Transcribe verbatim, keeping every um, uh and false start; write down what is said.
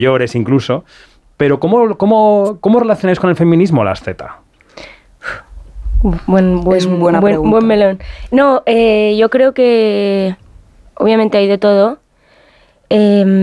mayores incluso. Pero ¿cómo, cómo, cómo relacionáis con el feminismo las Z? Buen, buen, es buena buen, pregunta. buen melón. No, eh, yo creo que obviamente hay de todo. Eh,